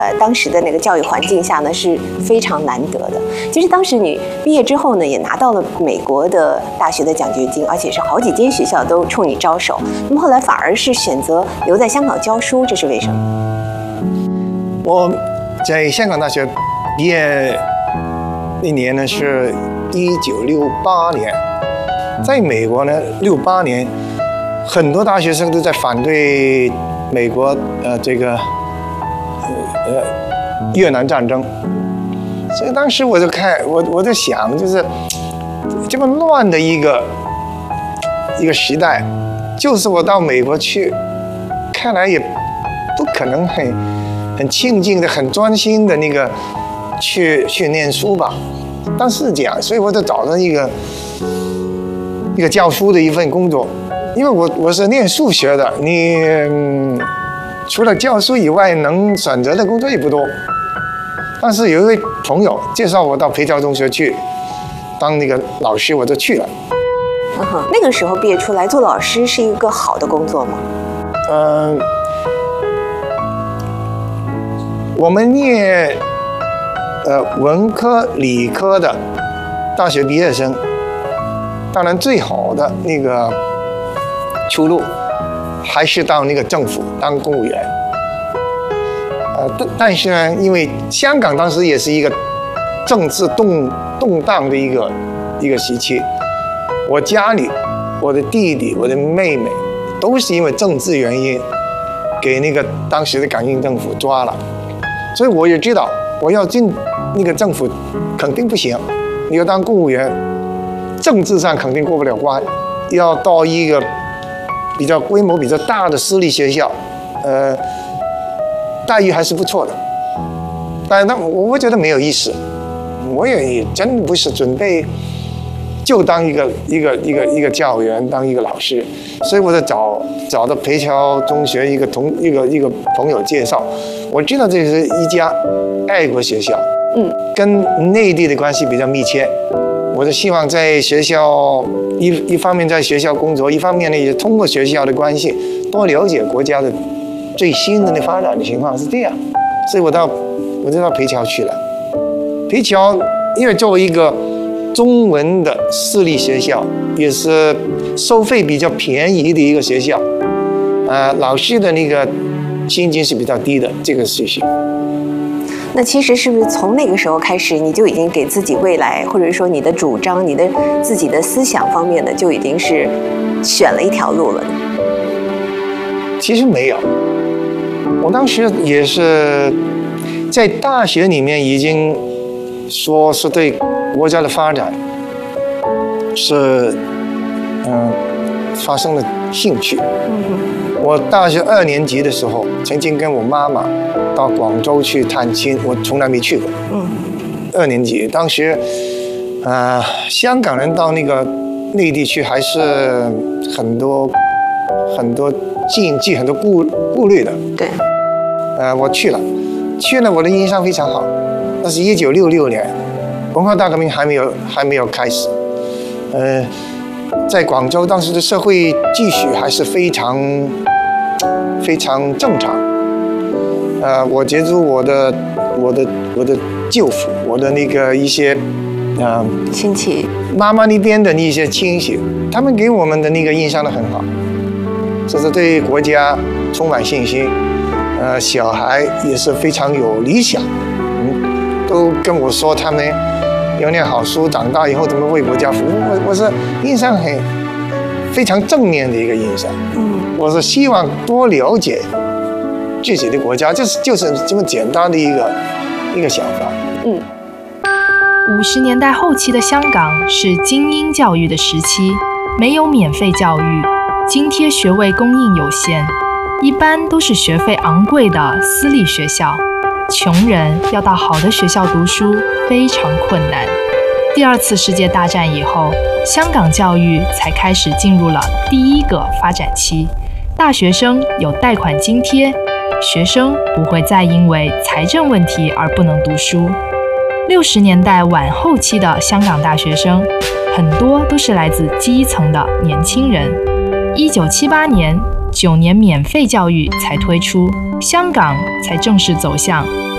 当时的那个教育环境下呢是非常难得的。其实当时你毕业之后呢，也拿到了美国的大学的奖学金，而且是好几间学校都冲你招手。那么后来反而是选择留在香港教书，这是为什么？ 我在香港大学毕业那年呢是1968年，在美国呢68年，很多大学生都在反对美国越南战争，所以当时我就我在想，就是这么乱的一个时代，就是我到美国去，看来也不可能很静静的、很专心的那个去念书吧。但是这样，所以我就找到一个教书的一份工作，因为我是念数学的，除了教书以外，能选择的工作也不多。但是有一位朋友介绍我到培侨中学去当那个老师，我就去了。 那个时候毕业出来做老师是一个好的工作吗？ 我们念文科、理科的大学毕业生，当然最好的那个出路还是到那个政府当公务员。但是呢，因为香港当时也是一个政治动荡的一个时期，我家里我的弟弟、我的妹妹都是因为政治原因给那个当时的港英政府抓了，所以我也知道我要进那个政府肯定不行，你要当公务员，政治上肯定过不了关，要到一个比较规模比较大的私立学校，待遇还是不错的，但我觉得没有意思，我也真不是准备就当一个教员，当一个老师，所以我就找到培侨中学一个朋友介绍，我知道这是一家爱国学校，跟内地的关系比较密切，我就希望在学校一方面在学校工作，一方面呢也通过学校的关系多了解国家的最新的发展的情况是这样，所以我就到培侨去了。培侨因为作为一个中文的私立学校，也是收费比较便宜的一个学校，老师的那个薪金是比较低的，这个事情。 那其实是不是从那个时候开始，你就已经给自己未来，或者说你的主张、你的自己的思想方面的，就已经是选了一条路了呢？ 其实没有，我当时也是在大学里面已经说是对国家的发展是发生了兴趣。我大学2年级的时候，曾经跟我妈妈到广州去探亲，我从来没去过。2年级，当时香港人到那个内地去，还是很多禁忌、很多顾虑的。对。我去了，我的印象非常好。那是1966年，文化大革命还没有开始。在广州当时的社会秩序还是非常正常。我接触我的舅父，我的那个一些亲戚， 妈妈那边的一些亲戚，他们给我们的那个印象都很好，就是对国家充满信心。小孩也是非常有理想，都跟我说他们要念好书，长大以后怎么为国家服务。我是印象非常正面的一个印象。我是希望多了解自己的国家，就是这么简单的一个想法。 50年代后期的香港是精英教育的时期，没有免费教育，津贴学位供应有限，一般都是学费昂贵的私立学校，穷人要到好的学校读书非常困难。第2次世界大战以后，香港教育才开始进入了第1个发展期，大学生有贷款津贴，学生不会再因为财政问题而不能读书。60年代晚后期的香港大学生，很多都是来自基层的年轻人。1978年，9年免费教育才推出，香港才正式走向